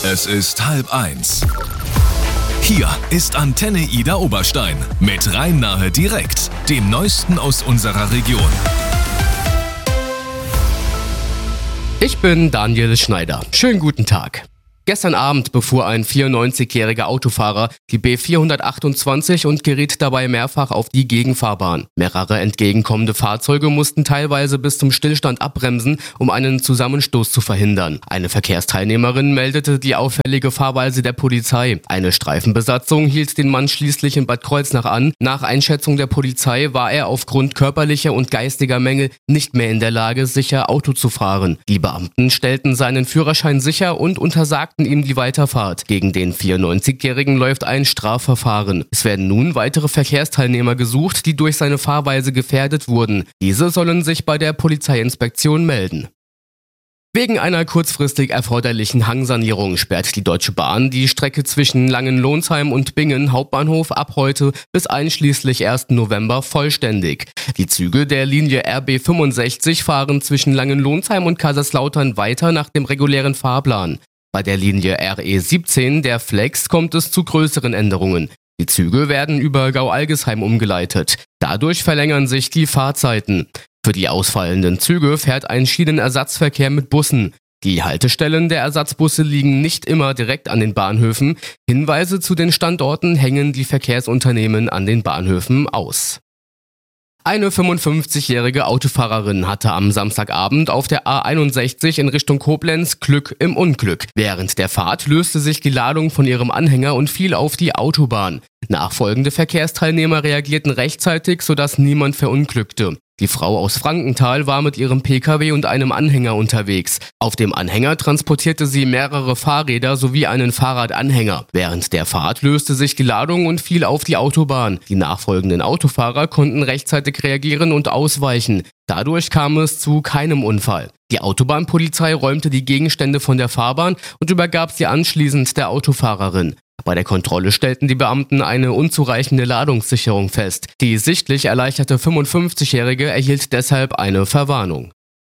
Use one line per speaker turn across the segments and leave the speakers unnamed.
Es ist 12:30. Hier ist Antenne Ida Oberstein mit Rhein-Nahe direkt, dem Neuesten aus unserer Region.
Ich bin Daniel Schneider. Schönen guten Tag. Gestern Abend befuhr ein 94-jähriger Autofahrer die B428 und geriet dabei mehrfach auf die Gegenfahrbahn. Mehrere entgegenkommende Fahrzeuge mussten teilweise bis zum Stillstand abbremsen, um einen Zusammenstoß zu verhindern. Eine Verkehrsteilnehmerin meldete die auffällige Fahrweise der Polizei. Eine Streifenbesatzung hielt den Mann schließlich in Bad Kreuznach an. Nach Einschätzung der Polizei war er aufgrund körperlicher und geistiger Mängel nicht mehr in der Lage, sicher Auto zu fahren. Die Beamten stellten seinen Führerschein sicher und untersagten ihm die Weiterfahrt. Gegen den 94-Jährigen läuft ein Strafverfahren. Es werden nun weitere Verkehrsteilnehmer gesucht, die durch seine Fahrweise gefährdet wurden. Diese sollen sich bei der Polizeiinspektion melden. Wegen einer kurzfristig erforderlichen Hangsanierung sperrt die Deutsche Bahn die Strecke zwischen Langenlonsheim und Bingen Hauptbahnhof ab heute bis einschließlich 1. November vollständig. Die Züge der Linie RB 65 fahren zwischen Langenlonsheim und Kaiserslautern weiter nach dem regulären Fahrplan. Bei der Linie RE 17, der Flex, kommt es zu größeren Änderungen. Die Züge werden über Gau-Algesheim umgeleitet. Dadurch verlängern sich die Fahrzeiten. Für die ausfallenden Züge fährt ein Schienenersatzverkehr mit Bussen. Die Haltestellen der Ersatzbusse liegen nicht immer direkt an den Bahnhöfen. Hinweise zu den Standorten hängen die Verkehrsunternehmen an den Bahnhöfen aus. Eine 55-jährige Autofahrerin hatte am Samstagabend auf der A61 in Richtung Koblenz Glück im Unglück. Während der Fahrt löste sich die Ladung von ihrem Anhänger und fiel auf die Autobahn. Nachfolgende Verkehrsteilnehmer reagierten rechtzeitig, sodass niemand verunglückte. Die Frau aus Frankenthal war mit ihrem Pkw und einem Anhänger unterwegs. Auf dem Anhänger transportierte sie mehrere Fahrräder sowie einen Fahrradanhänger. Während der Fahrt löste sich die Ladung und fiel auf die Autobahn. Die nachfolgenden Autofahrer konnten rechtzeitig reagieren und ausweichen. Dadurch kam es zu keinem Unfall. Die Autobahnpolizei räumte die Gegenstände von der Fahrbahn und übergab sie anschließend der Autofahrerin. Bei der Kontrolle stellten die Beamten eine unzureichende Ladungssicherung fest. Die sichtlich erleichterte 55-Jährige erhielt deshalb eine Verwarnung.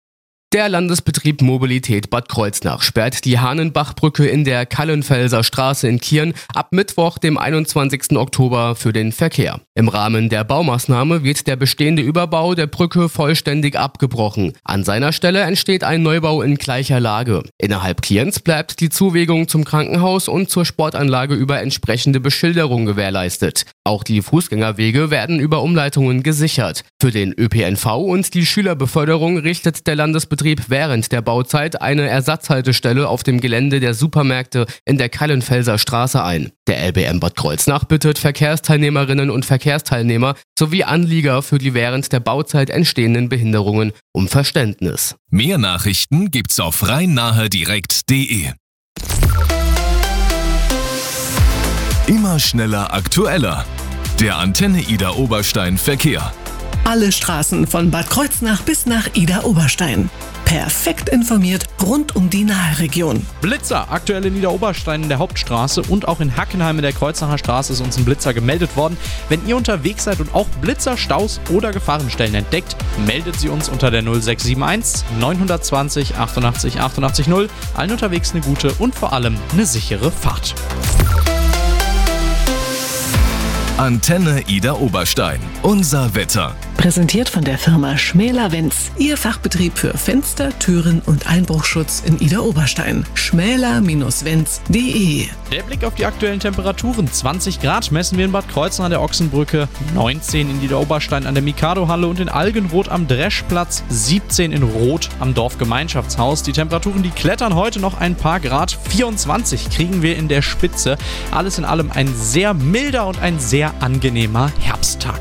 Der Landesbetrieb Mobilität Bad Kreuznach sperrt die Hahnenbachbrücke in der Kallenfelser Straße in Kirn ab Mittwoch, dem 21. Oktober, für den Verkehr. Im Rahmen der Baumaßnahme wird der bestehende Überbau der Brücke vollständig abgebrochen. An seiner Stelle entsteht ein Neubau in gleicher Lage. Innerhalb Kirns bleibt die Zuwegung zum Krankenhaus und zur Sportanlage über entsprechende Beschilderung gewährleistet. Auch die Fußgängerwege werden über Umleitungen gesichert. Für den ÖPNV und die Schülerbeförderung richtet der Landesbetrieb während der Bauzeit eine Ersatzhaltestelle auf dem Gelände der Supermärkte in der Kallenfelser Straße ein. Der LBM Bad Kreuznach bittet Verkehrsteilnehmerinnen und Verkehrsteilnehmer sowie Anlieger für die während der Bauzeit entstehenden Behinderungen um Verständnis.
Mehr Nachrichten gibt's auf rhein-nahe-direkt.de. Immer schneller, aktueller. Der Antenne Ida Oberstein Verkehr.
Alle Straßen von Bad Kreuznach bis nach Ida Oberstein. Perfekt informiert rund um die Naheregion.
Blitzer, aktuell in Ida Oberstein in der Hauptstraße und auch in Hackenheim in der Kreuznacher Straße ist uns ein Blitzer gemeldet worden. Wenn ihr unterwegs seid und auch Blitzer, Staus oder Gefahrenstellen entdeckt, meldet sie uns unter der 0671 920 88 88 0. Allen unterwegs eine gute und vor allem eine sichere Fahrt.
Antenne Ida Oberstein. Unser Wetter.
Präsentiert von der Firma Schmäler-Wenz. Ihr Fachbetrieb für Fenster, Türen und Einbruchschutz in Ida Oberstein. schmäler-wenz.de.
Der Blick auf die aktuellen Temperaturen. 20 Grad messen wir in Bad Kreuznach an der Ochsenbrücke, 19 in Ida Oberstein an der Mikado-Halle und in Algenroth am Dreschplatz, 17 in Roth am Dorfgemeinschaftshaus. Die Temperaturen, die klettern heute noch ein paar Grad. 24 kriegen wir in der Spitze. Alles in allem ein sehr milder und ein sehr angenehmer Herbsttag.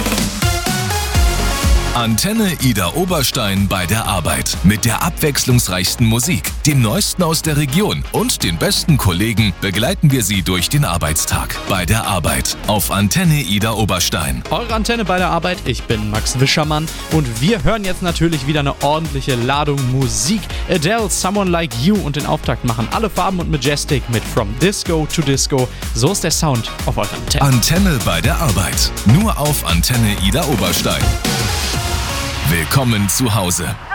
Antenne Ida Oberstein bei der Arbeit. Mit der abwechslungsreichsten Musik, dem Neuesten aus der Region und den besten Kollegen begleiten wir Sie durch den Arbeitstag. Bei der Arbeit auf Antenne Ida Oberstein.
Eure Antenne bei der Arbeit, ich bin Max Wischermann und wir hören jetzt natürlich wieder eine ordentliche Ladung Musik. Adele, Someone Like You und den Auftakt machen Alle Farben und Majestic mit From Disco to Disco. So ist der Sound auf eurer Antenne.
Antenne bei der Arbeit. Nur auf Antenne Ida Oberstein. Willkommen zu Hause.